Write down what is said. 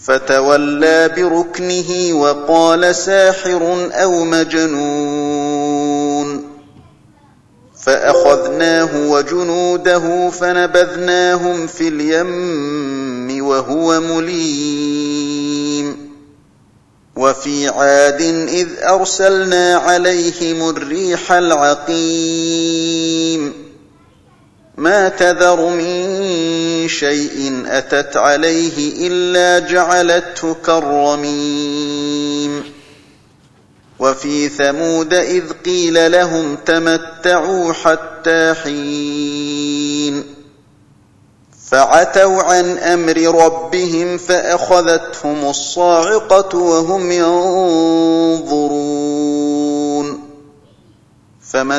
فتولى بركنه وقال ساحر أو مجنون فأخذناه وجنوده فنبذناهم في اليم وهو مليم وفي عاد إذ أرسلنا عليهم الريح العقيم ما تذر من شيء أتت عليه إلا جعلته كالرميم وفي ثمود إذ قيل لهم تمتعوا حتى حين فعتوا عن أمر ربهم فأخذتهم الصاعقة وهم ينظرون